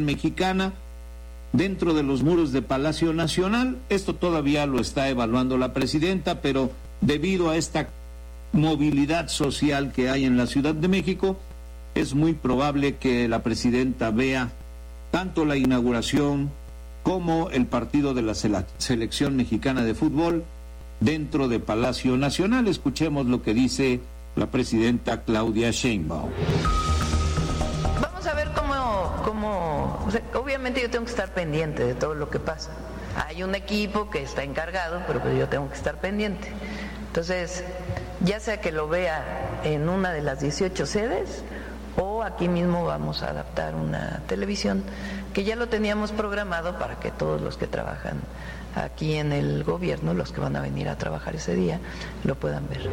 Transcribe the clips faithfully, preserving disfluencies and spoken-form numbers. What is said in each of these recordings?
mexicana dentro de los muros de Palacio Nacional. Esto todavía lo está evaluando la presidenta, pero debido a esta movilidad social que hay en la Ciudad de México, es muy probable que la presidenta vea tanto la inauguración como el partido de la selección mexicana de fútbol dentro de Palacio Nacional. Escuchemos lo que dice la presidenta Claudia Sheinbaum. Vamos a ver cómo, cómo o sea, obviamente yo tengo que estar pendiente de todo lo que pasa. Hay un equipo que está encargado, pero pues yo tengo que estar pendiente. Entonces, ya sea que lo vea en una de las dieciocho sedes o aquí mismo vamos a adaptar una televisión que ya lo teníamos programado para que todos los que trabajan aquí en el gobierno, los que van a venir a trabajar ese día, lo puedan ver.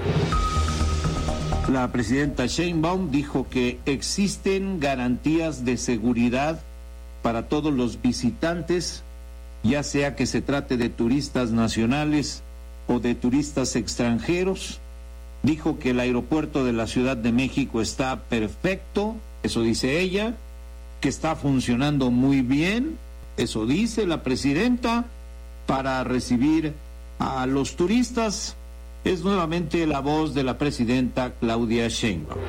La presidenta Sheinbaum dijo que existen garantías de seguridad para todos los visitantes, ya sea que se trate de turistas nacionales o de turistas extranjeros. Dijo que el aeropuerto de la Ciudad de México está perfecto, eso dice ella, que está funcionando muy bien, eso dice la presidenta, para recibir a los turistas. Es nuevamente la voz de la presidenta Claudia Sheinbaum.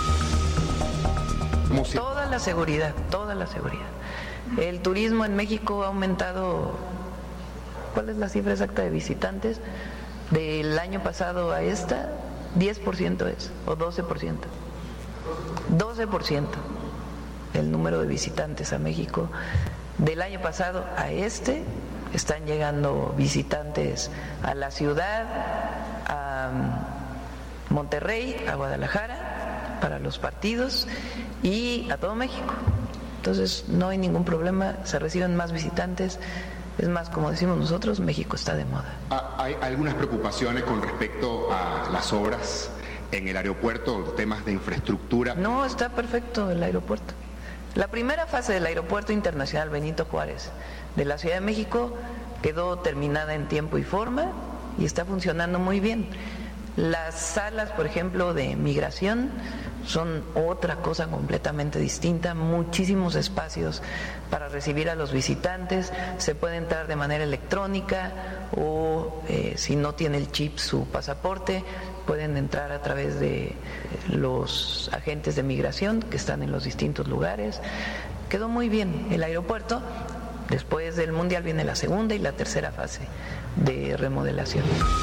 Toda la seguridad, toda la seguridad. El turismo en México ha aumentado. ¿Cuál es la cifra exacta de visitantes? Del año pasado a esta, diez por ciento es, o doce por ciento. doce por ciento el número de visitantes a México. Del año pasado a este, están llegando visitantes a la ciudad, a Monterrey, a Guadalajara, para los partidos y a todo México. Entonces no hay ningún problema, se reciben más visitantes. Es más, como decimos nosotros, México está de moda. ¿Hay algunas preocupaciones con respecto a las obras en el aeropuerto, temas de infraestructura? No, está perfecto el aeropuerto. La primera fase del Aeropuerto Internacional Benito Juárez de la Ciudad de México quedó terminada en tiempo y forma y está funcionando muy bien. Las salas, por ejemplo, de migración son otra cosa completamente distinta, muchísimos espacios para recibir a los visitantes, se puede entrar de manera electrónica o eh, si no tiene el chip su pasaporte, pueden entrar a través de los agentes de migración que están en los distintos lugares. Quedó muy bien el aeropuerto. Después del Mundial viene la segunda y la tercera fase de remodelación.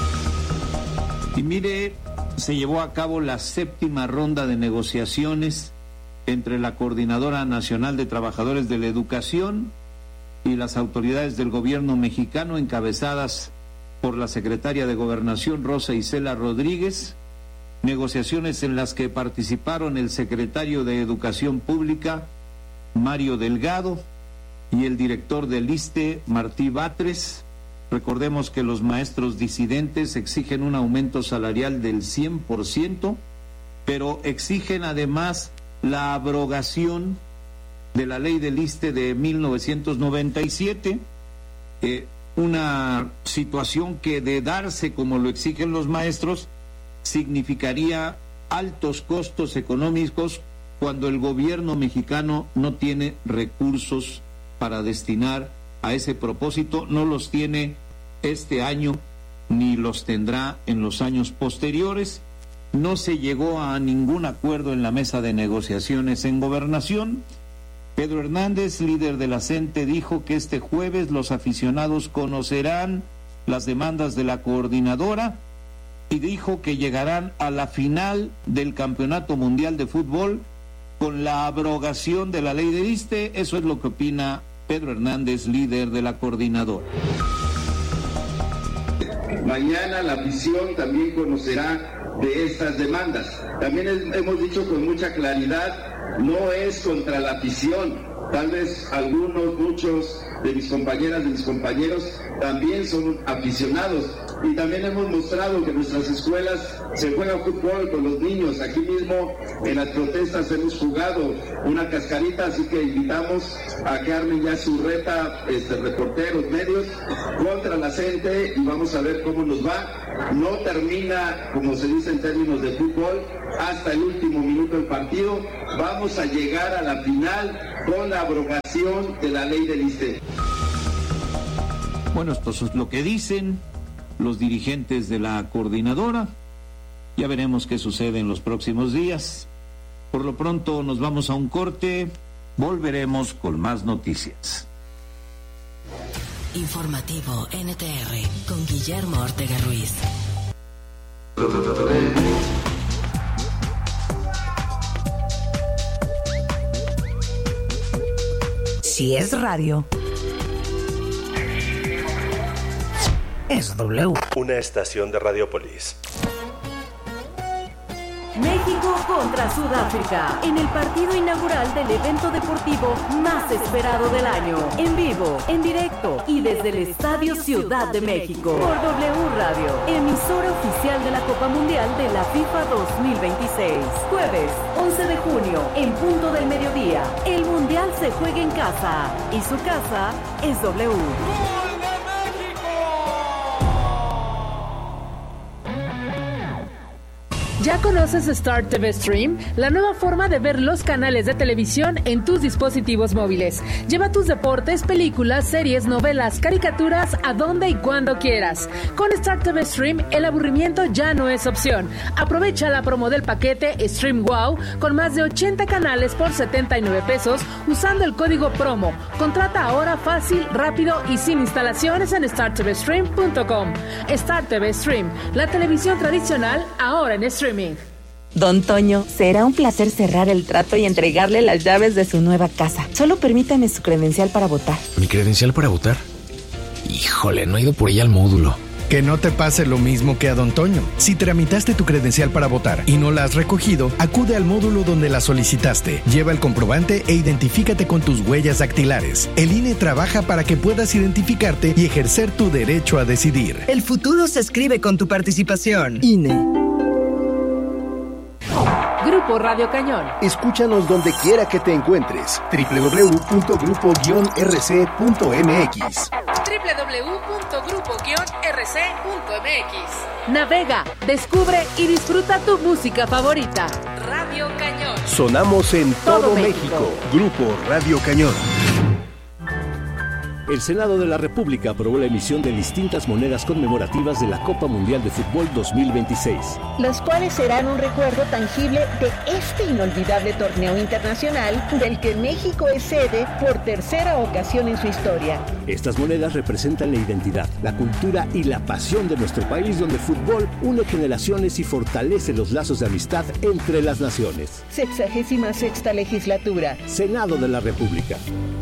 Y mire, se llevó a cabo la séptima ronda de negociaciones entre la Coordinadora Nacional de Trabajadores de la Educación y las autoridades del gobierno mexicano, encabezadas por la secretaria de Gobernación, Rosa Isela Rodríguez, negociaciones en las que participaron el secretario de Educación Pública, Mario Delgado, y el director del ISSSTE, Martí Batres. Recordemos que los maestros disidentes exigen un aumento salarial del cien por ciento, pero exigen además la abrogación de la ley del ISSSTE de mil novecientos noventa y siete, eh, una situación que, de darse como lo exigen los maestros, significaría altos costos económicos cuando el gobierno mexicano no tiene recursos para destinar a ese propósito, no los tiene este año ni los tendrá en los años posteriores. No se llegó a ningún acuerdo en la mesa de negociaciones en Gobernación. Pedro Hernández, líder de la CENTE, dijo que este jueves los aficionados conocerán las demandas de la coordinadora y dijo que llegarán a la final del Campeonato Mundial de Fútbol con la abrogación de la ley del ISSSTE. Eso es lo que opina Pedro Hernández, líder de la coordinadora. Mañana la afición también conocerá de estas demandas. También es, hemos dicho con mucha claridad, no es contra la afición. Tal vez algunos, muchos de mis compañeras, de mis compañeros, también son aficionados. Y también hemos mostrado que en nuestras escuelas se juega fútbol con los niños. Aquí mismo en las protestas hemos jugado una cascarita, así que invitamos a que armen ya su reta, este, reporteros, medios, contra la CENTE, y vamos a ver cómo nos va. No termina, como se dice en términos de fútbol, hasta el último minuto del partido. Vamos a llegar a la final con la abrogación de la ley del I S S S T E. Bueno, esto es lo que dicen los dirigentes de la coordinadora. Ya veremos qué sucede en los próximos días. Por lo pronto nos vamos a un corte. Volveremos con más noticias. Informativo N T R con Guillermo Ortega Ruiz. Si es radio, es W. Una estación de Radiopolis. México contra Sudáfrica, en el partido inaugural del evento deportivo más esperado del año. En vivo, en directo y desde el Estadio Ciudad de México. Por W Radio, emisora oficial de la Copa Mundial de la FIFA dos mil veintiséis. Jueves, once de junio, en punto del mediodía. El Mundial se juega en casa y su casa es W. ¿Ya conoces Star T V Stream? La nueva forma de ver los canales de televisión en tus dispositivos móviles. Lleva tus deportes, películas, series, novelas, caricaturas a donde y cuando quieras. Con Star T V Stream, el aburrimiento ya no es opción. Aprovecha la promo del paquete Stream Wow con más de ochenta canales por setenta y nueve pesos usando el código promo. Contrata ahora fácil, rápido y sin instalaciones en star t v stream punto com. Star T V Stream, la televisión tradicional ahora en streaming. Don Toño, será un placer cerrar el trato y entregarle las llaves de su nueva casa. Solo permítame su credencial para votar. ¿Mi credencial para votar? Híjole, no he ido por ella al módulo. Que no te pase lo mismo que a Don Toño. Si tramitaste tu credencial para votar y no la has recogido, acude al módulo donde la solicitaste. Lleva el comprobante e identifícate con tus huellas dactilares. El I N E trabaja para que puedas identificarte y ejercer tu derecho a decidir. El futuro se escribe con tu participación. I N E. Grupo Radio Cañón. Escúchanos donde quiera que te encuentres. doble u doble u doble u punto grupo guion r c punto m x. doble u doble u doble u punto grupo guion r c punto m x. Navega, descubre y disfruta tu música favorita. Radio Cañón. Sonamos en todo, todo México. México. Grupo Radio Cañón. El Senado de la República aprobó la emisión de distintas monedas conmemorativas de la Copa Mundial de Fútbol dos mil veintiséis. Las cuales serán un recuerdo tangible de este inolvidable torneo internacional del que México es sede por tercera ocasión en su historia. Estas monedas representan la identidad, la cultura y la pasión de nuestro país, donde el fútbol une generaciones y fortalece los lazos de amistad entre las naciones. Sexagésima sexta legislatura. Senado de la República.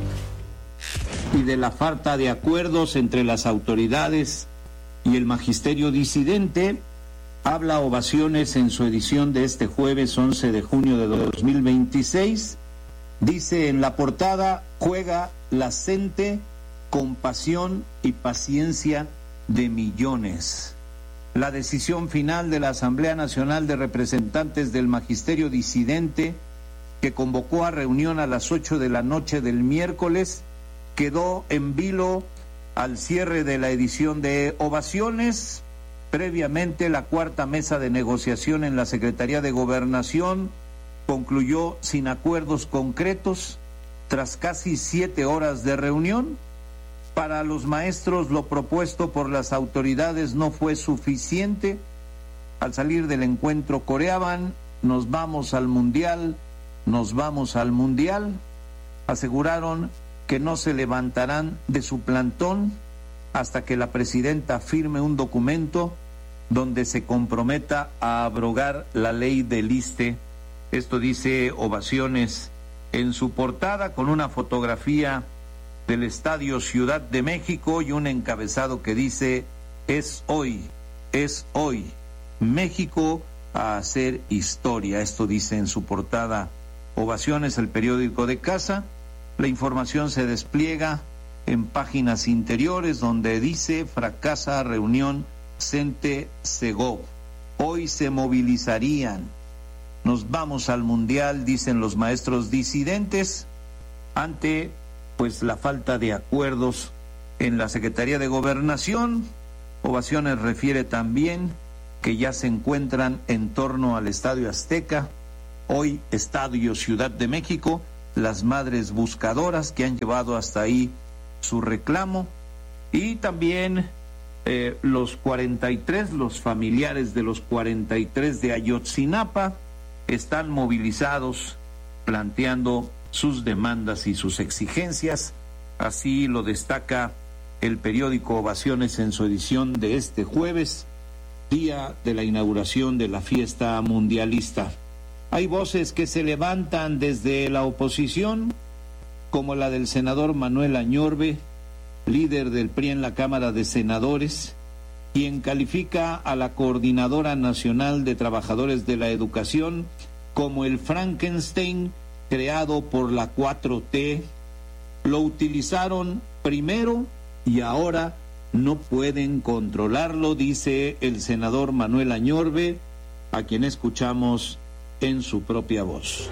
Y de la falta de acuerdos entre las autoridades y el magisterio disidente, habla Ovaciones en su edición de este jueves once de junio de dos mil veintiséis. Dice en la portada: juega la gente con pasión y paciencia de millones. La decisión final de la Asamblea Nacional de Representantes del Magisterio Disidente, que convocó a reunión a las ocho de la noche del miércoles, quedó en vilo al cierre de la edición de Ovaciones. Previamente, la cuarta mesa de negociación en la Secretaría de Gobernación concluyó sin acuerdos concretos tras casi siete horas de reunión. Para los maestros, lo propuesto por las autoridades no fue suficiente. Al salir del encuentro coreaban: nos vamos al Mundial, nos vamos al Mundial. Aseguraron que no se levantarán de su plantón hasta que la presidenta firme un documento donde se comprometa a abrogar la ley del I S S S T E. Esto dice Ovaciones en su portada, con una fotografía del Estadio Ciudad de México y un encabezado que dice: es hoy, es hoy, México a hacer historia. Esto dice en su portada Ovaciones, el periódico de casa. La información se despliega en páginas interiores donde dice: fracasa reunión Cente-Segov. Hoy se movilizarían. Nos vamos al Mundial, dicen los maestros disidentes, ante pues la falta de acuerdos en la Secretaría de Gobernación. Ovaciones refiere también que ya se encuentran en torno al Estadio Azteca, hoy Estadio Ciudad de México, las madres buscadoras que han llevado hasta ahí su reclamo, y también eh, los cuarenta y tres, los familiares de los cuarenta y tres de Ayotzinapa están movilizados planteando sus demandas y sus exigencias. Así lo destaca el periódico Ovaciones en su edición de este jueves, día de la inauguración de la fiesta mundialista. Hay voces que se levantan desde la oposición, como la del senador Manuel Añorbe, líder del P R I en la Cámara de Senadores, quien califica a la Coordinadora Nacional de Trabajadores de la Educación como el Frankenstein creado por la cuatro T. Lo utilizaron primero y ahora no pueden controlarlo, dice el senador Manuel Añorbe, a quien escuchamos en su propia voz.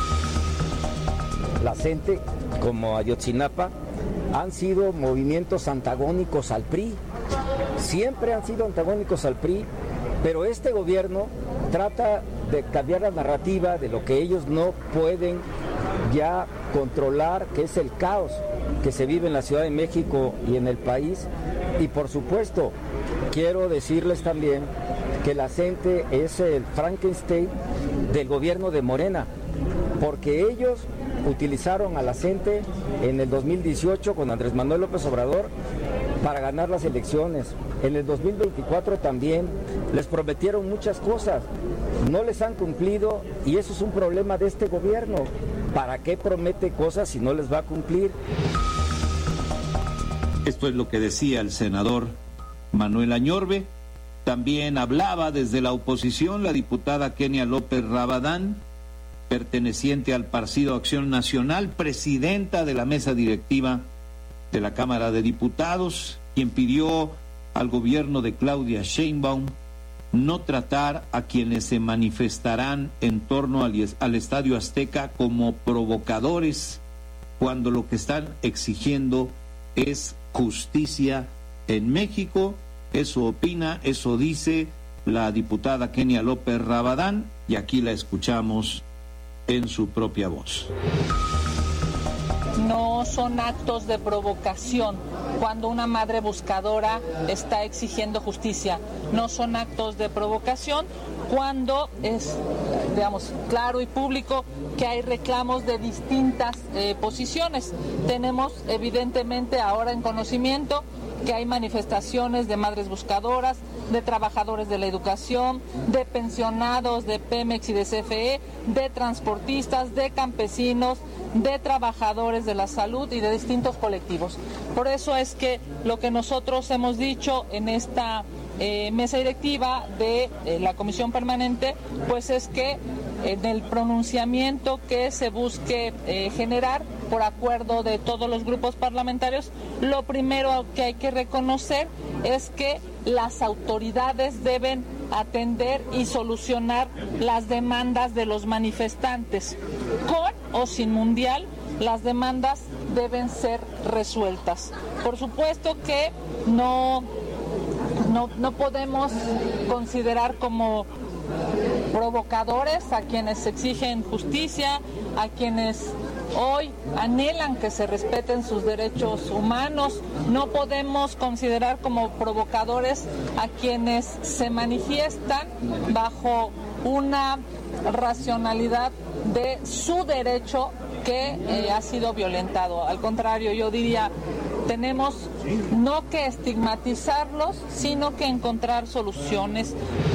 La gente, como Ayotzinapa, han sido movimientos antagónicos al P R I, siempre han sido antagónicos al P R I, pero este gobierno trata de cambiar la narrativa de lo que ellos no pueden ya controlar, que es el caos que se vive en la Ciudad de México y en el país. Y por supuesto, quiero decirles también que la gente es el Frankenstein del gobierno de Morena, porque ellos utilizaron a la gente en el dos mil dieciocho con Andrés Manuel López Obrador para ganar las elecciones. En el dos mil veinticuatro también les prometieron muchas cosas, no les han cumplido, y eso es un problema de este gobierno. ¿Para qué promete cosas si no les va a cumplir? Esto es lo que decía el senador Manuel Añorbe. También hablaba desde la oposición la diputada Kenia López Rabadán, perteneciente al Partido Acción Nacional, presidenta de la mesa directiva de la Cámara de Diputados, quien pidió al gobierno de Claudia Sheinbaum no tratar a quienes se manifestarán en torno al, al Estadio Azteca como provocadores, cuando lo que están exigiendo es justicia en México. Eso opina, eso dice la diputada Kenia López Rabadán, y aquí la escuchamos en su propia voz. No son actos de provocación cuando una madre buscadora está exigiendo justicia. No son actos de provocación cuando es, digamos, claro y público que hay reclamos de distintas eh, posiciones. Tenemos evidentemente ahora en conocimiento que hay manifestaciones de madres buscadoras, de trabajadores de la educación, de pensionados de Pemex y de C F E, de transportistas, de campesinos, de trabajadores de la salud y de distintos colectivos. Por eso es que lo que nosotros hemos dicho en esta eh, mesa directiva de eh, la Comisión Permanente, pues es que en el pronunciamiento que se busque eh, generar por acuerdo de todos los grupos parlamentarios, lo primero que hay que reconocer es que las autoridades deben atender y solucionar las demandas de los manifestantes. Con o sin mundial, las demandas deben ser resueltas. Por supuesto que no, no, no podemos considerar como provocadores a quienes exigen justicia, a quienes hoy anhelan que se respeten sus derechos humanos. No podemos considerar como provocadores a quienes se manifiestan bajo una racionalidad de su derecho que eh, ha sido violentado. Al contrario, yo diría, tenemos no que estigmatizarlos, sino que encontrar soluciones.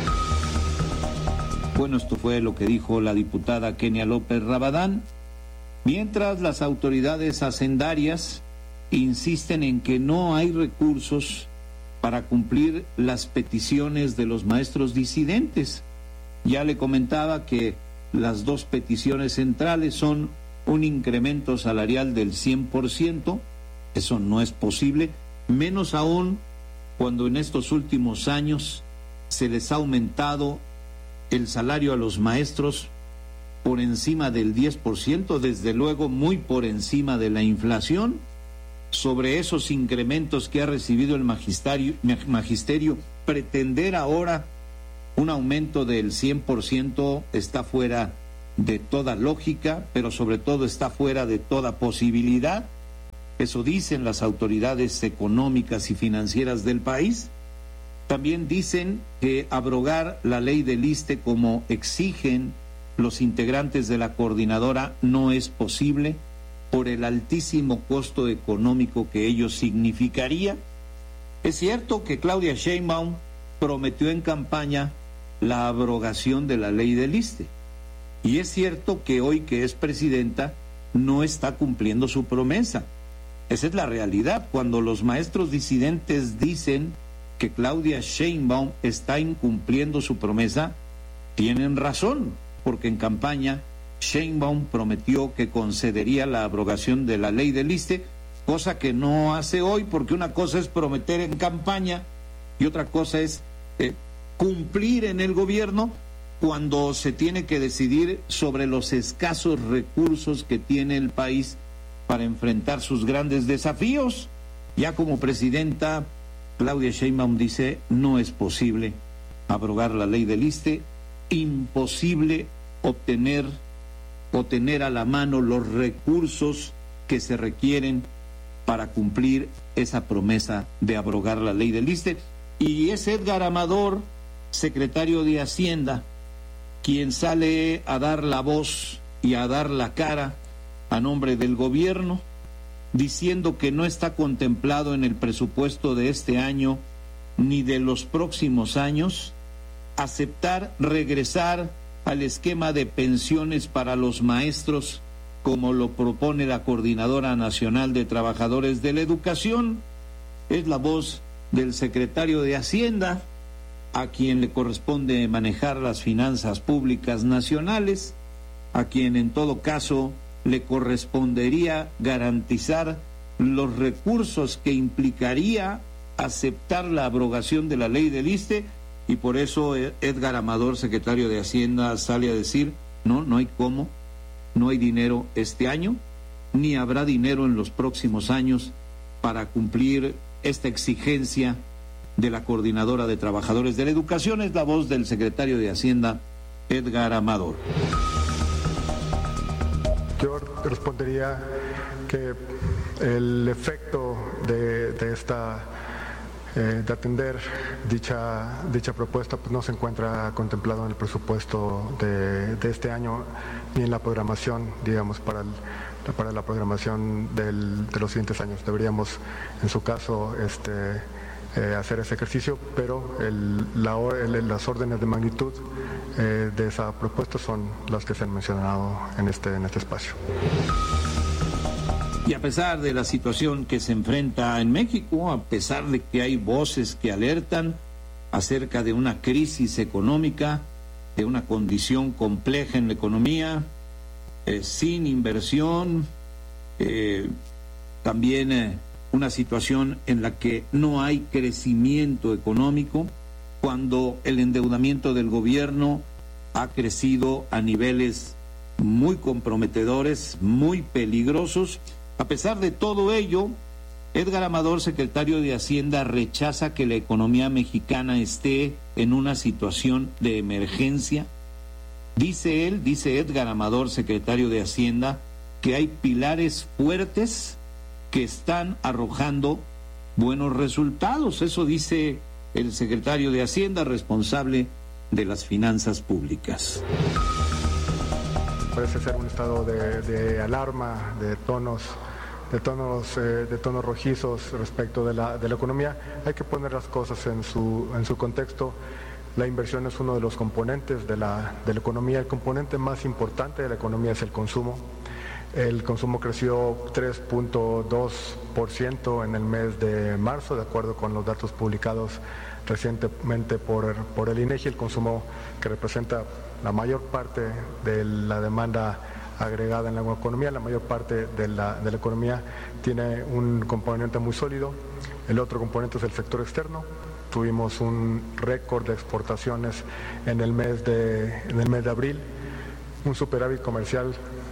Bueno, esto fue lo que dijo la diputada Kenia López Rabadán. Mientras las autoridades hacendarias insisten en que no hay recursos para cumplir las peticiones de los maestros disidentes. Ya le comentaba que las dos peticiones centrales son un incremento salarial del cien por ciento, eso no es posible, menos aún cuando en estos últimos años se les ha aumentado el salario a los maestros por encima del diez por ciento, desde luego muy por encima de la inflación. Sobre esos incrementos que ha recibido el magisterio, magisterio, pretender ahora un aumento del cien por ciento está fuera de toda lógica, pero sobre todo está fuera de toda posibilidad. Eso dicen las autoridades económicas y financieras del país. También dicen que abrogar la ley del ISSSTE, como exigen los integrantes de la coordinadora, no es posible por el altísimo costo económico que ello significaría. Es cierto que Claudia Sheinbaum prometió en campaña la abrogación de la ley del ISSSTE, y es cierto que hoy que es presidenta no está cumpliendo su promesa. Esa es la realidad. Cuando los maestros disidentes dicen que Claudia Sheinbaum está incumpliendo su promesa, tienen razón, porque en campaña Sheinbaum prometió que concedería la abrogación de la ley del ISSSTE, cosa que no hace hoy, porque una cosa es prometer en campaña y otra cosa es eh, cumplir en el gobierno cuando se tiene que decidir sobre los escasos recursos que tiene el país para enfrentar sus grandes desafíos. Ya como presidenta, Claudia Sheinbaum dice: no es posible abrogar la ley del ISSSTE, imposible obtener o tener a la mano los recursos que se requieren para cumplir esa promesa de abrogar la ley del ISSSTE. Y es Edgar Amador, secretario de Hacienda, quien sale a dar la voz y a dar la cara a nombre del gobierno, diciendo que no está contemplado en el presupuesto de este año ni de los próximos años aceptar regresar al esquema de pensiones para los maestros, como lo propone la Coordinadora Nacional de Trabajadores de la Educación. Es la voz del secretario de Hacienda, a quien le corresponde manejar las finanzas públicas nacionales, a quien en todo caso le correspondería garantizar los recursos que implicaría aceptar la abrogación de la ley del ISSSTE, y por eso Edgar Amador, secretario de Hacienda, sale a decir: no, no hay cómo, no hay dinero este año, ni habrá dinero en los próximos años para cumplir esta exigencia de la Coordinadora de Trabajadores de la Educación. Es la voz del secretario de Hacienda, Edgar Amador. Yo respondería que el efecto de, de esta eh, de atender dicha dicha propuesta pues no se encuentra contemplado en el presupuesto de, de este año ni en la programación, digamos, para el, para la programación del, de los siguientes años. Deberíamos, en su caso, este Eh, hacer ese ejercicio, pero el, la, el, las órdenes de magnitud eh, de esa propuesta son las que se han mencionado en este, en este espacio. Y a pesar de la situación que se enfrenta en México, a pesar de que hay voces que alertan acerca de una crisis económica, de una condición compleja en la economía, eh, sin inversión, eh, también eh, una situación en la que no hay crecimiento económico, cuando el endeudamiento del gobierno ha crecido a niveles muy comprometedores, muy peligrosos. A pesar de todo ello, Edgar Amador, secretario de Hacienda, rechaza que la economía mexicana esté en una situación de emergencia. Dice él, dice Edgar Amador, secretario de Hacienda, que hay pilares fuertes que están arrojando buenos resultados. Eso dice el secretario de Hacienda, responsable de las finanzas públicas. Parece ser un estado de, de alarma, de tonos, de tonos, eh, de tonos rojizos respecto de la, de la economía. Hay que poner las cosas en su, en su contexto. La inversión es uno de los componentes de la, de la economía. El componente más importante de la economía es el consumo. El consumo creció tres punto dos por ciento en el mes de marzo, de acuerdo con los datos publicados recientemente por, por el INEGI. El consumo, que representa la mayor parte de la demanda agregada en la economía, la mayor parte de la, de la economía, tiene un componente muy sólido. El otro componente es el sector externo. Tuvimos un récord de exportaciones en el mes de, en el mes de abril, un superávit comercial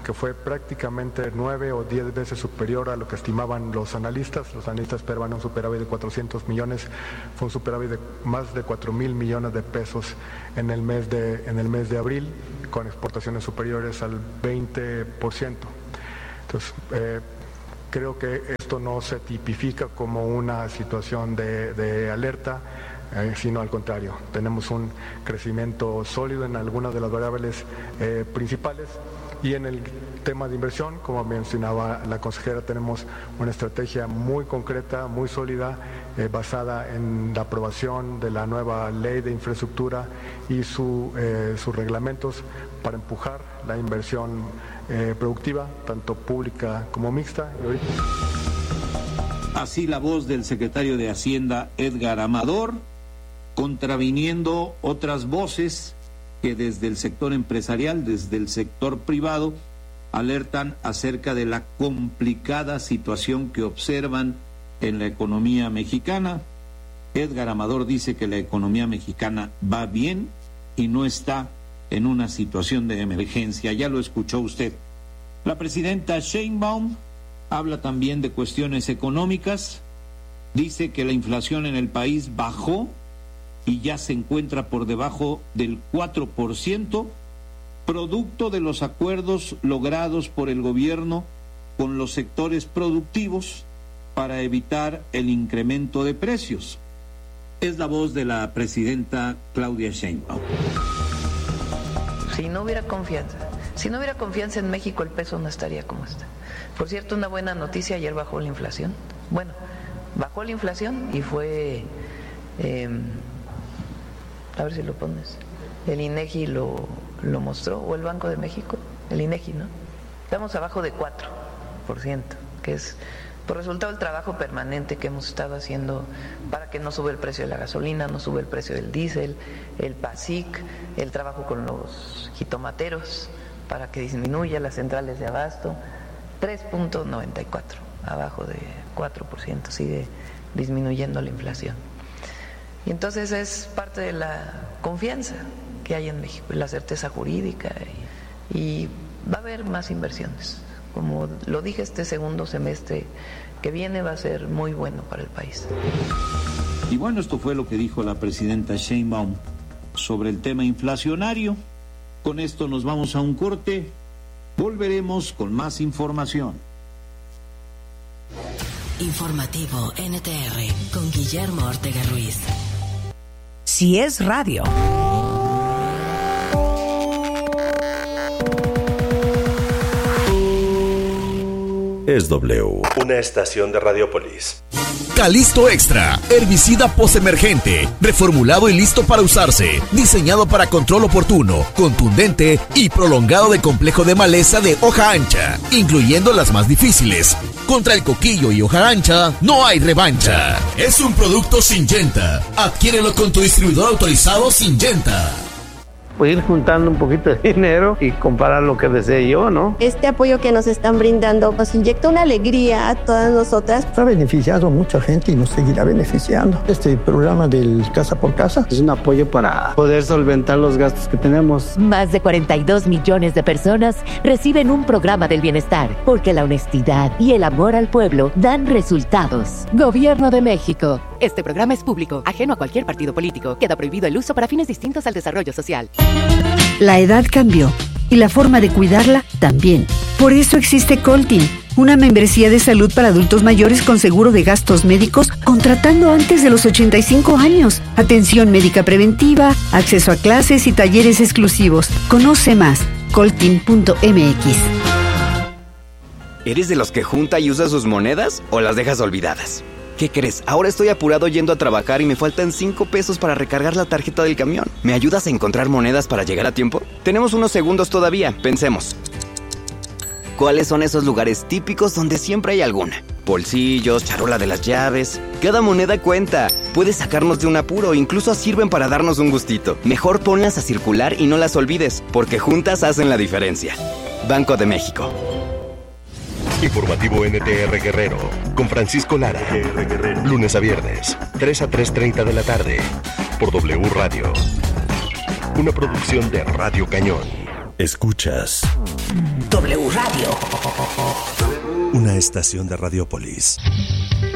que fue prácticamente nueve o diez veces superior a lo que estimaban los analistas. Los analistas esperaban un superávit de cuatrocientos millones, fue un superávit de más de cuatro mil millones de pesos en el mes de, en el mes de abril, con exportaciones superiores al veinte por ciento. Entonces, eh, creo que esto no se tipifica como una situación de, de alerta, eh, sino al contrario. Tenemos un crecimiento sólido en algunas de las variables eh, principales, y en el tema de inversión, como mencionaba la consejera, tenemos una estrategia muy concreta, muy sólida, eh, basada en la aprobación de la nueva ley de infraestructura y su, eh, sus reglamentos para empujar la inversión eh, productiva, tanto pública como mixta. Y ahorita... Así la voz del secretario de Hacienda, Edgar Amador, contraviniendo otras voces que desde el sector empresarial, desde el sector privado, alertan acerca de la complicada situación que observan en la economía mexicana. Edgar Amador dice que la economía mexicana va bien y no está en una situación de emergencia. Ya lo escuchó usted. La presidenta Sheinbaum habla también de cuestiones económicas. Dice que la inflación en el país bajó y ya se encuentra por debajo del cuatro por ciento, producto de los acuerdos logrados por el gobierno con los sectores productivos para evitar el incremento de precios. Es la voz de la presidenta Claudia Sheinbaum. Si no hubiera confianza, si no hubiera confianza en México, el peso no estaría como está. Por cierto, una buena noticia, ayer bajó la inflación. Bueno, bajó la inflación y fue... Eh, a ver si lo pones. El INEGI lo, lo mostró, o el Banco de México, el INEGI, ¿no? Estamos abajo de cuatro por ciento, que es por resultado del trabajo permanente que hemos estado haciendo para que no sube el precio de la gasolina, no sube el precio del diésel, el PASIC, el trabajo con los jitomateros para que disminuya las centrales de abasto. Tres punto noventa y cuatro, abajo de cuatro por ciento, sigue disminuyendo la inflación. Y entonces es parte de la confianza que hay en México, y la certeza jurídica, y, y va a haber más inversiones. Como lo dije, este segundo semestre que viene va a ser muy bueno para el país. Y bueno, esto fue lo que dijo la presidenta Sheinbaum sobre el tema inflacionario. Con esto nos vamos a un corte. Volveremos con más información. Informativo N T R con Guillermo Ortega Ruiz. Si es radio. Es W, una estación de Radiopolis. Calisto Extra, herbicida postemergente, reformulado y listo para usarse, diseñado para control oportuno, contundente y prolongado de complejo de maleza de hoja ancha, incluyendo las más difíciles. Contra el coquillo y hoja ancha, no hay revancha. Es un producto Syngenta. Adquiérelo con tu distribuidor autorizado Syngenta. Pues ir juntando un poquito de dinero y comprar lo que desee yo, ¿no? Este apoyo que nos están brindando nos inyecta una alegría a todas nosotras. Ha beneficiado a mucha gente y nos seguirá beneficiando. Este programa del Casa por Casa es un apoyo para poder solventar los gastos que tenemos. Más de cuarenta y dos millones de personas reciben un programa del bienestar, porque la honestidad y el amor al pueblo dan resultados. Gobierno de México. Este programa es público, ajeno a cualquier partido político. Queda prohibido el uso para fines distintos al desarrollo social. La edad cambió y la forma de cuidarla también. Por eso existe Coltin, una membresía de salud para adultos mayores con seguro de gastos médicos contratando antes de los ochenta y cinco años. Atención médica preventiva, acceso a clases y talleres exclusivos. Conoce más, coltin punto m x. ¿Eres de los que junta y usa sus monedas o las dejas olvidadas? ¿Qué crees? Ahora estoy apurado yendo a trabajar y me faltan cinco pesos para recargar la tarjeta del camión. ¿Me ayudas a encontrar monedas para llegar a tiempo? Tenemos unos segundos todavía, pensemos. ¿Cuáles son esos lugares típicos donde siempre hay alguna? Bolsillos, charola de las llaves. Cada moneda cuenta. Puede sacarnos de un apuro, incluso sirven para darnos un gustito. Mejor ponlas a circular y no las olvides, porque juntas hacen la diferencia. Banco de México. Informativo N T R Guerrero, con Francisco Lara. Lunes a viernes, tres a tres treinta de la tarde, por W Radio. Una producción de Radio Cañón. Escuchas W Radio. Una estación de Radiopolis.